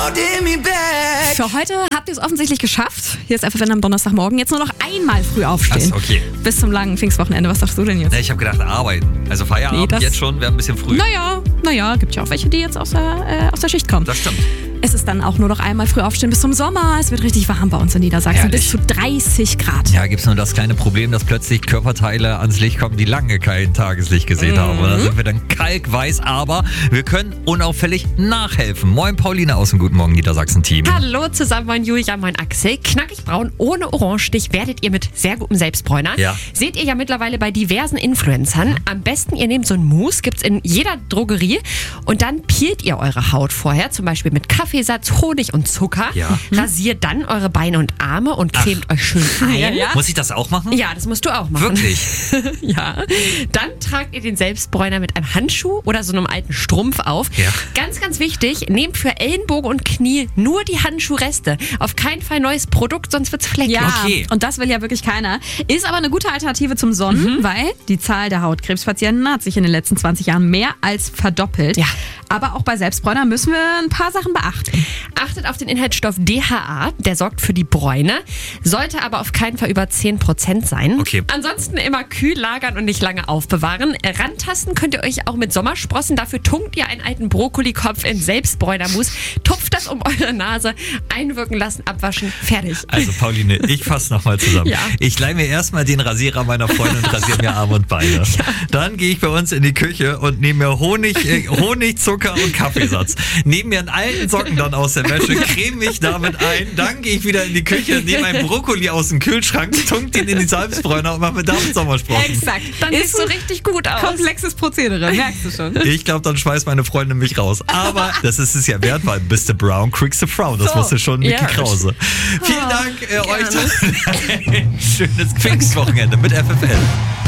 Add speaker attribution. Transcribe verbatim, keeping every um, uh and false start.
Speaker 1: Für heute habt ihr es offensichtlich geschafft. Hier ist F F N am Donnerstagmorgen. Jetzt nur noch einmal früh aufstehen.
Speaker 2: Ach, okay.
Speaker 1: Bis zum langen Pfingstwochenende. Was sagst du denn jetzt?
Speaker 2: Ja, ich habe gedacht, arbeiten. Also Feierabend
Speaker 1: Nee, das-
Speaker 2: jetzt schon, wäre ein bisschen früh.
Speaker 1: Naja, naja, gibt ja auch welche, die jetzt aus der, äh, aus der Schicht kommen.
Speaker 2: Das stimmt.
Speaker 1: Es ist dann auch nur noch einmal früh aufstehen bis zum Sommer. Es wird richtig warm bei uns in Niedersachsen.
Speaker 2: Herrlich.
Speaker 1: Bis zu dreißig Grad.
Speaker 2: Ja, gibt's nur das kleine Problem, dass plötzlich Körperteile ans Licht kommen, die lange kein Tageslicht gesehen
Speaker 1: Mhm.
Speaker 2: haben. Und da sind wir dann kalkweiß, aber wir können unauffällig nachhelfen. Moin Pauline aus dem Guten Morgen Niedersachsen-Team.
Speaker 3: Hallo zusammen, mein Julia, mein Axel. Knackig braun, ohne Orangestich werdet ihr mit sehr gutem Selbstbräuner.
Speaker 2: Ja.
Speaker 3: Seht ihr ja mittlerweile bei diversen Influencern. Am besten, ihr nehmt so ein Mousse, gibt's in jeder Drogerie. Und dann peelt ihr eure Haut vorher, zum Beispiel mit Kaffeesatz, Honig und Zucker.
Speaker 2: Ja.
Speaker 3: Rasiert dann eure Beine und Arme und cremt euch schön ein.
Speaker 1: Ja, ja.
Speaker 2: Muss ich das auch machen?
Speaker 3: Ja, das musst du auch machen.
Speaker 2: Wirklich?
Speaker 3: Ja. Dann tragt ihr den Selbstbräuner mit einem Handschuh oder so einem alten Strumpf auf.
Speaker 2: Ja.
Speaker 3: Ganz, ganz wichtig, nehmt für Ellenbogen und Knie nur die Handschuhreste. Auf keinen Fall neues Produkt, sonst wird's fleckig.
Speaker 1: Ja,
Speaker 2: Okay.
Speaker 1: und das will ja wirklich keiner. Ist aber eine gute Alternative zum Sonnen, weil die Zahl der Hautkrebspatienten hat sich in den letzten zwanzig Jahren mehr als verdoppelt.
Speaker 3: Ja.
Speaker 1: Aber auch bei Selbstbräuner müssen wir ein paar Sachen beachten.
Speaker 3: Achtet auf den Inhaltsstoff D H A, der sorgt für die Bräune, sollte aber auf keinen Fall über zehn Prozent sein.
Speaker 2: Okay.
Speaker 3: Ansonsten immer kühl lagern und nicht lange aufbewahren. Rantasten könnt ihr euch auch mit Sommersprossen, dafür tunkt ihr einen alten Brokkolikopf in Selbstbräunermus, tupft das um eure Nase, einwirken lassen, abwaschen, fertig.
Speaker 2: Also Pauline, ich fasse nochmal zusammen.
Speaker 3: Ja.
Speaker 2: Ich leihe mir erstmal den Rasierer meiner Freundin und rasiere mir Arme und Beine. Dann gehe ich bei uns in die Küche und nehme mir Honig, äh, Honig, Zucker und Kaffeesatz. Nehme mir einen alten Socken dann aus der Wäsche, creme mich damit ein, dann gehe ich wieder in die Küche, nehme einen Brokkoli aus dem Kühlschrank, tunk den in die Salzbräuner und mache mir damit Sommersprossen.
Speaker 1: Exakt.
Speaker 3: Dann
Speaker 1: ist
Speaker 3: siehst du richtig gut aus.
Speaker 1: komplexes Prozedere, merkst du schon.
Speaker 2: Ich glaube, dann schmeißt meine Freundin mich raus. Aber das ist es ja wert, weil bist du brown, kriegst du Frauen. Das
Speaker 3: So.
Speaker 2: wusste schon Niki
Speaker 3: Ja.
Speaker 2: Krause. Vielen Dank äh, euch.
Speaker 3: gerne.
Speaker 2: Ein schönes Pfingstwochenende mit F F L.